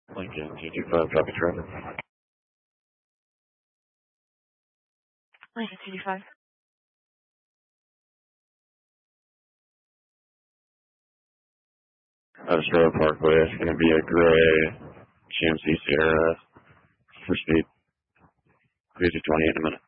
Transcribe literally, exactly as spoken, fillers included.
Lincoln two two five, copy traffic. Lincoln two two five. Astoria Parkway, it's going to be a gray G M C Sierra for speed. three two twenty in a minute.